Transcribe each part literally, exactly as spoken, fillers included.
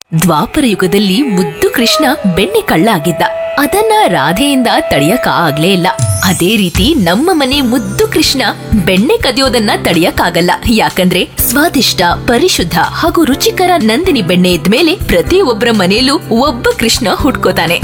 ದ್ವಾಪರ ಯುಗದಲ್ಲಿ ಮುದ್ದು ಕೃಷ್ಣ ಬೆಣ್ಣೆ ಕಳ್ಳ ಆಗಿದ್ದ. ಅದನ್ನ ರಾಧೆಯಿಂದ ತಡೆಯಕ ಆಗ್ಲೇ ಇಲ್ಲ. ಅದೇ ರೀತಿ ನಮ್ಮ ಮನೆ ಮುದ್ದು ಕೃಷ್ಣ ಬೆಣ್ಣೆ ಕದಿಯೋದನ್ನ ತಡೆಯಕ್ಕಾಗಲ್ಲ. ಯಾಕಂದ್ರೆ ಸ್ವಾದಿಷ್ಟ, ಪರಿಶುದ್ಧ ಹಾಗೂ ರುಚಿಕರ ನಂದಿನಿ ಬೆಣ್ಣೆ ಇದ್ಮೇಲೆ ಪ್ರತಿಯೊಬ್ಬರ ಮನೆಯಲ್ಲೂ ಒಬ್ಬ ಕೃಷ್ಣ ಹುಟ್ಕೋತಾನೆ.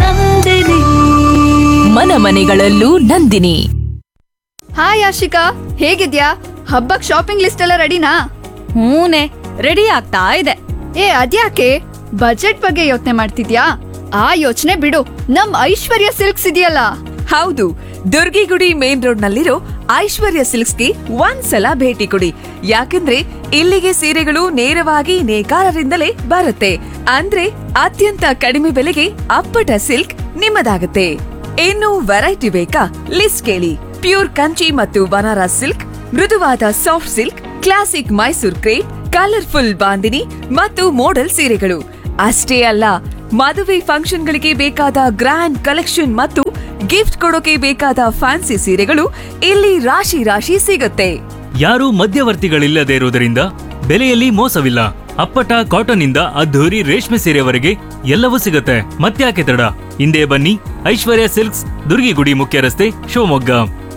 ಮನ ಮನೆಗಳಲ್ಲೂ ನಂದಿನಿ. ಹಾಯ್ ಆಶಿಕಾ, ಹೇಗಿದ್ಯಾ? ಹಬ್ಬಕ್ ಶಾಪಿಂಗ್ ಲಿಸ್ಟ್ ಎಲ್ಲ ರೆಡಿನಾ? ಹೂನೆ, ರೆಡಿ ಆಗ್ತಾ ಇದೆ. ಏ ಅದ್ಯಾಕೆ ಬಜೆಟ್ ಬಗ್ಗೆ ಯೋಚನೆ ಮಾಡ್ತಿದ್ಯಾ? ಆ ಯೋಚನೆ ಬಿಡು, ನಮ್ ಐಶ್ವರ್ಯ ಸಿಲ್ಕ್ಸ್ ಇದೆಯಲ್ಲ. ಹೌದು, ದುರ್ಗಿಗುಡಿ ಮೇನ್ ರೋಡ್ ನಲ್ಲಿರೋ ಐಶ್ವರ್ಯ ಸಿಲ್ಕ್ಸ್ಗೆ ಒಂದ್ಸಲ ಭೇಟಿ ಕೊಡಿ. ಯಾಕಂದ್ರೆ ಇಲ್ಲಿಗೆ ಸೀರೆಗಳು ನೇರವಾಗಿ ನೇಕಾರರಿಂದಲೇ ಬರುತ್ತೆ. ಅಂದ್ರೆ ಅತ್ಯಂತ ಕಡಿಮೆ ಬೆಲೆಗೆ ಅಪ್ಪಟ ಸಿಲ್ಕ್ ನಿಮ್ಮದಾಗುತ್ತೆ. ಇನ್ನು ವೆರೈಟಿ ಬೇಕಾ? ಲಿಸ್ಟ್ ಕೇಳಿ. ಪ್ಯೂರ್ ಕಂಚಿ ಮತ್ತು ಬನಾರಸ್ ಸಿಲ್ಕ್, ಮೃದುವಾದ soft silk, classic Mysore crepe, colourful bandhani ಮತ್ತು ಮೋಡಲ್ ಸೀರೆಗಳು ಅಷ್ಟೇ ಅಲ್ಲ, ಮದುವೆ ಫಂಕ್ಷನ್ಗಳಿಗೆ ಬೇಕಾದ ಗ್ರ್ಯಾಂಡ್ ಕಲೆಕ್ಷನ್ ಮತ್ತು ಗಿಫ್ಟ್ ಕೊಡೋಕೆ ಬೇಕಾದ ಫ್ಯಾನ್ಸಿ ಸೀರೆಗಳು ಇಲ್ಲಿ ರಾಶಿ ರಾಶಿ ಸಿಗುತ್ತೆ. ಯಾರೂ ಮಧ್ಯವರ್ತಿಗಳಿಲ್ಲದೆ ಇರುವುದರಿಂದ ಬೆಲೆಯಲ್ಲಿ ಮೋಸವಿಲ್ಲ. ಅಪ್ಪಟ ಕಾಟನ್ ಇಂದ ಅದ್ಧೂರಿ ರೇಷ್ಮೆ ಸೀರೆವರೆಗೆ ಎಲ್ಲವೂ ಸಿಗುತ್ತೆ. ಮತ್ತ್ಯಾಕೆ ತಡ? ಹಿಂದೆ ಬನ್ನಿ, ಐಶ್ವರ್ಯ ಸಿಲ್ಕ್ಸ್, ದುರ್ಗಿಗುಡಿ ಮುಖ್ಯ ರಸ್ತೆ, ಶಿವಮೊಗ್ಗ.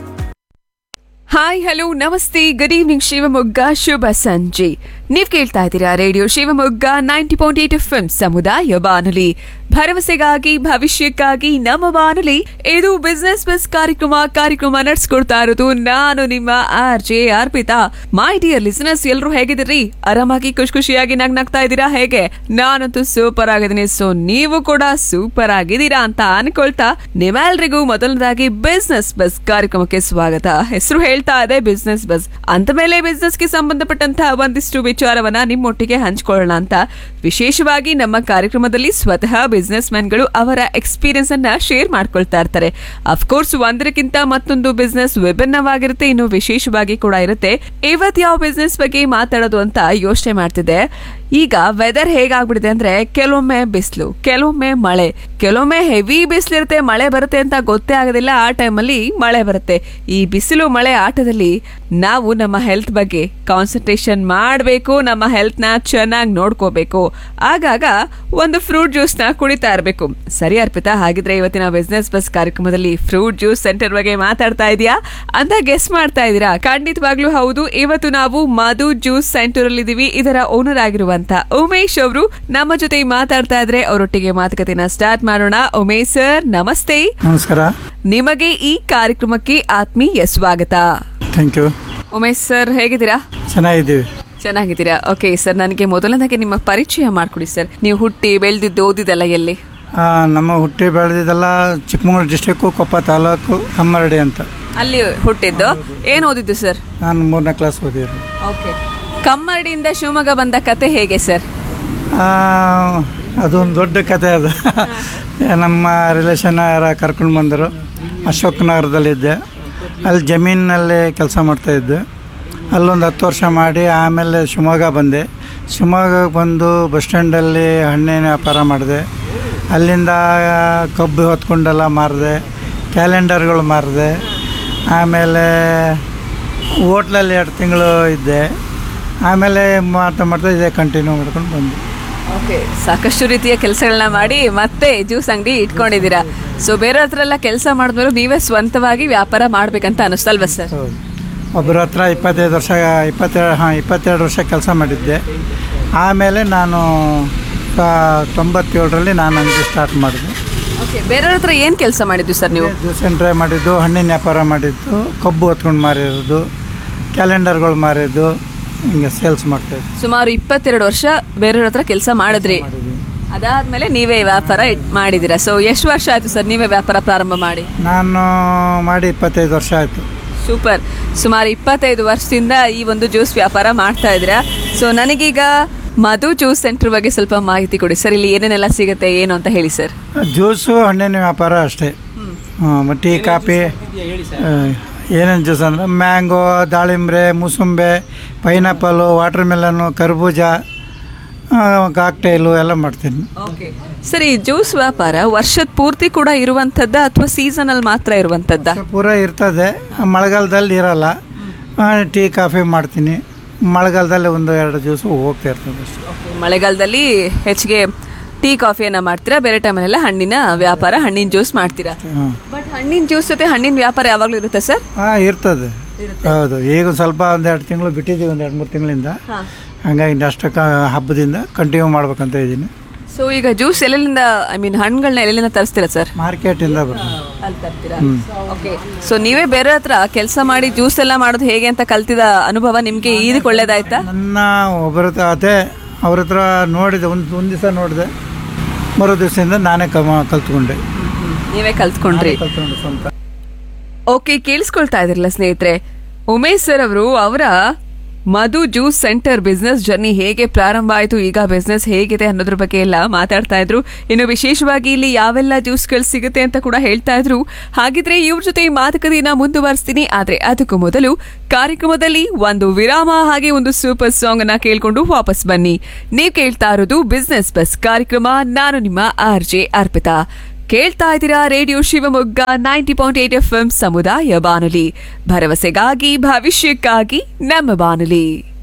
ಹಾಯ್, ಹಲೋ, ನಮಸ್ತೆ, ಗುಡ್ ಈವ್ನಿಂಗ್ ಶಿವಮೊಗ್ಗ, ಶುಭ ಸಂಜೆ. ನೀವ್ ಕೇಳ್ತಾ ಇದ್ದೀರಾ radio Shivamogga ninety point eight F M ಸಮುದಾಯ ಬಾನುಲಿ, ಭರವಸೆಗಾಗಿ ಭವಿಷ್ಯಕ್ಕಾಗಿ ನಮ್ಮ ಬಾನುಲಿ. ಇದು ಬಿಸ್ನೆಸ್ ಬಸ್ ಕಾರ್ಯಕ್ರಮ ಕಾರ್ಯಕ್ರಮ ನಡೆಸ್ಕೊಡ್ತಾ ಇರೋದು ನಾನು ನಿಮ್ಮ R J Arpita. My dear listeners, ಎಲ್ರು ಹೇಗಿದ್ದೀರಿ? ಆರಾಮಾಗಿ ಖುಷಿ ಖುಷಿಯಾಗಿ ನಗ್ನಾಗ್ತಾ ಇದ್ದೀರಾ? ಹೇಗೆ? ನಾನಂತೂ ಸೂಪರ್ ಆಗಿದ್ದೀನಿ. ಸೊ ನೀವು ಕೂಡ ಸೂಪರ್ ಆಗಿದ್ದೀರಾ ಅಂತ ಅನ್ಕೊಳ್ತಾ ನಿಮ್ಮೆಲ್ರಿಗೂ ಮೊದಲನೇದಾಗಿ ಬಿಸ್ನೆಸ್ ಬಸ್ ಕಾರ್ಯಕ್ರಮಕ್ಕೆ ಸ್ವಾಗತ. ಹೆಸರು ಹೇಳ್ತಾ ಇದೆ ಬಿಸ್ನೆಸ್ ಬಸ್ ಅಂತ ಮೇಲೆ ಬಿಸ್ನೆಸ್ಗೆ ಸಂಬಂಧಪಟ್ಟಂತಹ ಒಂದಿಷ್ಟು ವಿಚಾರವನ್ನ ನಿಮ್ಮೊಟ್ಟಿಗೆ ಹಂಚ್ಕೊಳ್ಳೋಣ ಅಂತ ವಿಶೇಷವಾಗಿ ನಮ್ಮ ಕಾರ್ಯಕ್ರಮದಲ್ಲಿ ಸ್ವತಃ ಬಿಸ್ನೆಸ್ ಮ್ಯಾನ್ಗಳು ಅವರ ಎಕ್ಸ್ಪೀರಿಯನ್ಸ್ ಅನ್ನ ಶೇರ್ ಮಾಡ್ಕೊಳ್ತಾ ಇರ್ತಾರೆ. ಅಫ್ಕೋರ್ಸ್ ಒಂದರಕ್ಕಿಂತ ಮತ್ತೊಂದು ಬಿಸ್ನೆಸ್ ವಿಭಿನ್ನವಾಗಿರುತ್ತೆ, ಇನ್ನು ವಿಶೇಷವಾಗಿ ಕೂಡ ಇರುತ್ತೆ. ಇವತ್ ಯಾವ ಬಿಸ್ನೆಸ್ ಬಗ್ಗೆ ಮಾತಾಡೋದು ಅಂತ ಯೋಚನೆ ಮಾಡ್ತಿದ್ದೆ. ಈಗ ವೆದರ್ ಹೇಗಾಗ್ಬಿಟ್ಟಿದೆ ಅಂದ್ರೆ ಕೆಲವೊಮ್ಮೆ ಬಿಸಿಲು, ಕೆಲವೊಮ್ಮೆ ಮಳೆ, ಕೆಲವೊಮ್ಮೆ ಹೆವಿ ಬಿಸಿಲಿರುತ್ತೆ, ಮಳೆ ಬರುತ್ತೆ ಅಂತ ಗೊತ್ತೇ ಆಗೋದಿಲ್ಲ. ಆ ಟೈಮಲ್ಲಿ ಮಳೆ ಬರುತ್ತೆ. ಈ ಬಿಸಿಲು ಮಳೆ ಆಟದಲ್ಲಿ ನಾವು ನಮ್ಮ ಹೆಲ್ತ್ ಬಗ್ಗೆ ಕಾನ್ಸಂಟ್ರೇಷನ್ ಮಾಡಬೇಕು, ನಮ್ಮ ಹೆಲ್ತ್ ನ ಚೆನ್ನಾಗಿ ನೋಡ್ಕೋಬೇಕು. ಆಗಾಗ ಒಂದು ಫ್ರೂಟ್ ಜ್ಯೂಸ್ ನ ಕುಡಿತಾ ಇರಬೇಕು. ಸರಿ ಅರ್ಪಿತಾ, ಹಾಗಿದ್ರೆ ಇವತ್ತಿನ ಬಿಸ್ನೆಸ್ ಬಸ್ ಕಾರ್ಯಕ್ರಮದಲ್ಲಿ ಫ್ರೂಟ್ ಜ್ಯೂಸ್ ಸೆಂಟರ್ ಬಗ್ಗೆ ಮಾತಾಡ್ತಾ ಇದೆಯಾ ಅಂತ ಗೆಸ್ ಮಾಡ್ತಾ ಇದ್ದೀರಾ? ಖಂಡಿತವಾಗ್ಲೂ ಹೌದು. ಇವತ್ತು ನಾವು ಮಧು ಜ್ಯೂಸ್ ಸೆಂಟರ್ ಅಲ್ಲಿ ಇದೀವಿ. ಇದರ ಓನರ್ ಆಗಿರುವ ಉಮೇಶ್ ಅವರು ನಮ್ಮ ಜೊತೆ ಮಾತಾಡ್ತಾ ಇದ್ರೆ ಅವರೊಟ್ಟಿಗೆ ಮಾತುಕತೆನ ಸ್ಟಾರ್ಟ್ ಮಾಡೋಣ. ಉಮೇಶ್ ಸರ್, ನಮಸ್ತೆ. ನಮಸ್ಕಾರ. ನಿಮಗೆ ಈ ಕಾರ್ಯಕ್ರಮಕ್ಕೆ ಆತ್ಮೀಯ ಸ್ವಾಗತ. Thank you. ಉಮೇಶ್ ಸರ್, ಹೇಗಿದ್ದೀರಾ? ಚೆನ್ನಾಗಿದ್ದೀವಿ. ಚೆನ್ನಾಗಿದ್ದೀರಾ? ಓಕೆ ಸರ್, ನನಗೆ ಮೊದಲನೇದಾಗಿ ನಿಮ್ಮ ಪರಿಚಯ ಮಾಡ್ಕೊಡಿ ಸರ್. ನೀವು ಹುಟ್ಟಿ ಬೆಳೆದಿದ್ದು ಓದಿದೆಲ್ಲ ಎಲ್ಲಿ? ನಮ್ಮ ಹುಟ್ಟಿ ಬೆಳೆದಿದ್ದೆಲ್ಲ ಚಿಕ್ಕಮಗಳೂರು ಡಿಸ್ಟಿಕ್ಕು, ಕೊಪ್ಪ ತಾಲೂಕು, ಕಮ್ಮರಡಿ ಅಂತ. ಅಲ್ಲಿ ಹುಟ್ಟಿದ್ದು. ಏನು ಓದಿದ್ದು ಸರ್? ನಾನು ಮೂರನೇ ಕ್ಲಾಸ್ ಓದಿದ್ದು. ಓಕೆ. ಕಮ್ಮರಡಿಯಿಂದ ಶಿವಮೊಗ್ಗ ಬಂದ ಕತೆ ಹೇಗೆ ಸರ್? ಅದೊಂದು ದೊಡ್ಡ ಕತೆ. ಅದು ನಮ್ಮ ರಿಲೇಷನ್ ಯಾರ ಕರ್ಕೊಂಡು ಬಂದರು. ಅಶೋಕ್ ನಗರದಲ್ಲಿದ್ದೆ, ಅಲ್ಲಿ ಜಮೀನಿನಲ್ಲಿ ಕೆಲಸ ಮಾಡ್ತಾಯಿದ್ದೆ. ಅಲ್ಲೊಂದು ಹತ್ತು ವರ್ಷ ಮಾಡಿ ಆಮೇಲೆ ಶಿವಮೊಗ್ಗ ಬಂದೆ. ಶಿವಮೊಗ್ಗಕ್ಕೆ ಬಂದು ಬಸ್ ಸ್ಟ್ಯಾಂಡಲ್ಲಿ ಹಣ್ಣಿನ ವ್ಯಾಪಾರ ಮಾಡಿದೆ. ಅಲ್ಲಿಂದ ಕಬ್ಬು ಹೊತ್ಕೊಂಡೆಲ್ಲ ಮಾರಿದೆ, ಕ್ಯಾಲೆಂಡರ್ಗಳು ಮಾರಿದೆ. ಆಮೇಲೆ ಹೋಟ್ಲಲ್ಲಿ ಎರಡು ತಿಂಗಳು ಇದ್ದೆ. ಆಮೇಲೆ ಮಾಡ್ತಾ ಮಾಡ್ತಾ ಇದೇ ಕಂಟಿನ್ಯೂ ಮಾಡ್ಕೊಂಡು ಬಂದೆ. ಓಕೆ, ಸಾಕಷ್ಟು ರೀತಿಯ ಕೆಲಸಗಳನ್ನ ಮಾಡಿ ಮತ್ತೆ ಜ್ಯೂಸ್ ಅಂಗಡಿ ಇಟ್ಕೊಂಡಿದ್ದೀರಾ. ಸೊ ಬೇರೆ ಹತ್ರ ಎಲ್ಲ ಕೆಲಸ ಮಾಡಿದ್ಮೇಲೆ ನೀವೇ ಸ್ವಂತವಾಗಿ ವ್ಯಾಪಾರ ಮಾಡ್ಬೇಕಂತ ಅನಿಸ್ತಲ್ವ ಸರ್? ಹೌದು. ಒಬ್ಬರ ಹತ್ರ ಇಪ್ಪತ್ತೈದು ವರ್ಷ ಇಪ್ಪತ್ತೆರಡು ಹಾಂ ಇಪ್ಪತ್ತೆರಡು ವರ್ಷ ಕೆಲಸ ಮಾಡಿದ್ದೆ. ಆಮೇಲೆ ನಾನು ತೊಂಬತ್ತೇಳರಲ್ಲಿ ನಾನು ಅಂಗಡಿ ಸ್ಟಾರ್ಟ್ ಮಾಡಿದೆ. ಓಕೆ, ಬೇರೆಯವ್ರ ಹತ್ರ ಏನು ಕೆಲಸ ಮಾಡಿದ್ದು ಸರ್ ನೀವು? ಜ್ಯೂಸ್ ಸೆಂಟ್ರೇ ಮಾಡಿದ್ದು, ಹಣ್ಣಿನ ವ್ಯಾಪಾರ ಮಾಡಿದ್ದು, ಕಬ್ಬು ಹೊತ್ಕೊಂಡು ಮಾರಿರೋದು, ಕ್ಯಾಲೆಂಡರ್ಗಳು ಮಾರಿದ್ದು, ಹಿಂಗೆ ಸೇಲ್ಸ್ ಮಾಡ್ತಾಯಿದ್ದೆ. ಸುಮಾರು ಇಪ್ಪತ್ತೆರಡು ವರ್ಷ ಬೇರೆಯವ್ರ ಹತ್ರ ಕೆಲಸ ಮಾಡಿದ್ರಿ. ಅದಾದ್ಮೇಲೆ ನೀವೇ ವ್ಯಾಪಾರ ಮಾಡಿದ್ದೀರಾ. ಸೊ ಎಷ್ಟು ವರ್ಷ ಆಯಿತು ಸರ್ ನೀವೇ ವ್ಯಾಪಾರ ಪ್ರಾರಂಭ ಮಾಡಿ? ನಾನು ಮಾಡಿ ಇಪ್ಪತ್ತೈದು ವರ್ಷ ಆಯಿತು. ಸೂಪರ್. ಸುಮಾರು ಇಪ್ಪತ್ತೈದು ವರ್ಷದಿಂದ ಈ ಒಂದು ಜ್ಯೂಸ್ ವ್ಯಾಪಾರ ಮಾಡ್ತಾ ಇದ್ದೀರಾ. ಸೊ ನನಗೀಗ ಮಧು ಜ್ಯೂಸ್ ಸೆಂಟರ್ ಬಗ್ಗೆ ಸ್ವಲ್ಪ ಮಾಹಿತಿ ಕೊಡಿ ಸರ್. ಇಲ್ಲಿ ಏನೇನೆಲ್ಲ ಸಿಗುತ್ತೆ, ಏನು ಅಂತ ಹೇಳಿ ಸರ್. ಜ್ಯೂಸು ಹಣ್ಣಿನ ವ್ಯಾಪಾರ ಅಷ್ಟೇ. ಹಾಂ, ಟೀ, ಕಾಫಿ, ಏನೇನು ಜ್ಯೂಸ್ ಅಂದರೆ ಮ್ಯಾಂಗೋ, ದಾಳಿಂಬ್ರೆ, ಮೂಸಂಬೆ, ಪೈನಾಪಲು, ವಾಟರ್ ಮೆಲನ್ನು, ಕರ್ಬೂಜ, ಕಾಕ್ಟೈಲು ಎಲ್ಲ ಮಾಡ್ತೀನಿ. ಓಕೆ ಸರ್, ಈ ಜ್ಯೂಸ್ ವ್ಯಾಪಾರ ವರ್ಷದ ಪೂರ್ತಿ ಕೂಡ ಇರುವಂಥದ್ದ ಅಥವಾ ಸೀಸನಲ್ಲಿ ಮಾತ್ರ ಇರುವಂಥದ್ದ? ಪೂರ ಇರ್ತದೆ, ಮಳೆಗಾಲದಲ್ಲಿ ಇರಲ್ಲ. ಟೀ ಕಾಫಿ ಮಾಡ್ತೀನಿ. ಮಳೆಗಾಲದಲ್ಲಿ ಒಂದು ಎರಡು ಜ್ಯೂಸು ಹೋಗ್ತಾ ಇರ್ತದೆ ಅಷ್ಟೇ. ಮಳೆಗಾಲದಲ್ಲಿ ಹೆಚ್ಚಿಗೆ ಟೀ ಕಾಫಿಯನ್ನ ಮಾಡ್ತೀರಾ, ಬೇರೆ ಟೈಮಲ್ಲೆಲ್ಲ ಹಣ್ಣಿನ ವ್ಯಾಪಾರ, ಹಣ್ಣಿನ ಜ್ಯೂಸ್ ಮಾಡ್ತೀರಾ. ಹಾಂ ಬಟ್ ಹಣ್ಣಿನ ಜ್ಯೂಸ್ ಜೊತೆ ಹಣ್ಣಿನ ವ್ಯಾಪಾರ ಯಾವಾಗಲೂ ಇರುತ್ತೆ ಸರ್? ಹಾಂ ಇರ್ತದೆ. ಹೌದು, ಈಗ ಒಂದು ಸ್ವಲ್ಪ ಒಂದು ಎರಡು ತಿಂಗಳು ಬಿಟ್ಟಿದ್ದೀವಿ, ಒಂದು ಎರಡು ಮೂರು ತಿಂಗಳಿಂದ. ಹಂಗಾಗಿ ಅಷ್ಟಕ್ಕೆ ಹಬ್ಬದಿಂದ ಕಂಟಿನ್ಯೂ ಮಾಡ್ಬೇಕಂತ ಇದ್ದೀನಿ. ಸೊ ಈಗ ಜ್ಯೂಸ್ ಎಲ್ಲೆಲ್ಲಿಂದ, ಐ ಮೀನ್ ಹಣ್ಣುಗಳನ್ನ ಎಲ್ಲೆಲ್ಲಿಂದ ತರಿಸ್ತೀರಾ ಸರ್? ಮಾರ್ಕೆಟಿಂದ ಬರ್ತದೆ. ಅಲ್ಲಿ ತರ್ತೀರಾ? ಓಕೆ. ಸೊ ನೀವೇ ಬೇರೆ ಹತ್ರ ಕೆಲಸ ಮಾಡಿ ಜ್ಯೂಸ್ ಎಲ್ಲ ಮಾಡೋದು ಹೇಗೆ ಅಂತ ಕಲ್ತಿದ ಅನುಭವ ನಿಮಗೆ ಇದಕ್ಕೆ ಒಳ್ಳೇದಾಯ್ತಾ? ನನ್ನ ಒಬ್ಬರ ಹತ್ರ ಅದೇ ಅವ್ರ ಹತ್ರ ನೋಡಿದೆ, ಒಂದು ಒಂದು ದಿವಸ ನೋಡಿದೆ, ಮರು ದಿವಸದಿಂದ ನಾನೇ ಕಮ ಕಲ್ತ್ಕೊಂಡೆ. ನೀವೇ ಕಲ್ತ್ಕೊಂಡ್ರಿ? ಕಲ್ತ್ಕೊಂಡೆ ಸ್ವಂತ. ಓಕೆ, ಕೇಳಿಸ್ಕೊಳ್ತಾ ಇದ್ರಲ್ಲ ಸ್ನೇಹಿತರೆ, ಉಮೇಶ್ ಸರ್ ಅವರು ಅವರ ಮಧು ಜ್ಯೂಸ್ ಸೆಂಟರ್ ಬಿಸ್ನೆಸ್ ಜರ್ನಿ ಹೇಗೆ ಪ್ರಾರಂಭ ಆಯಿತು, ಈಗ ಬಿಸ್ನೆಸ್ ಹೇಗಿದೆ ಅನ್ನೋದ್ರ ಬಗ್ಗೆ ಎಲ್ಲ ಮಾತಾಡ್ತಾ ಇದ್ರು. ಇನ್ನು ವಿಶೇಷವಾಗಿ ಇಲ್ಲಿ ಯಾವೆಲ್ಲ ಜ್ಯೂಸ್ಗಳು ಸಿಗುತ್ತೆ ಅಂತ ಕೂಡ ಹೇಳ್ತಾ ಇದ್ರು. ಹಾಗಿದ್ರೆ ಇವ್ರ ಜೊತೆ ಈ ಮಾತುಕತೆಯನ್ನ ಮುಂದುವರಿಸ್ತೀನಿ. ಆದ್ರೆ ಅದಕ್ಕೂ ಮೊದಲು ಕಾರ್ಯಕ್ರಮದಲ್ಲಿ ಒಂದು ವಿರಾಮ, ಹಾಗೆ ಒಂದು ಸೂಪರ್ ಸಾಂಗ್ ಅನ್ನ ಕೇಳ್ಕೊಂಡು ವಾಪಸ್ ಬನ್ನಿ. ನೀವ್ ಕೇಳ್ತಾ ಇರೋದು ಬಿಸ್ನೆಸ್ ಬಸ್ ಕಾರ್ಯಕ್ರಮ. ನಾನು ನಿಮ್ಮ ಆರ್ ಜೆ ಅರ್ಪಿತಾ. ಕೇಳ್ತಾ ಇದ್ದೀರಾ radio Shivamogga ninety point eight F M ಸಮುದಾಯ ಬಾನುಲಿ, ಭರವಸೆಗಾಗಿ ಭವಿಷ್ಯಕ್ಕಾಗಿ ನಮ್ಮ ಬಾನುಲಿ.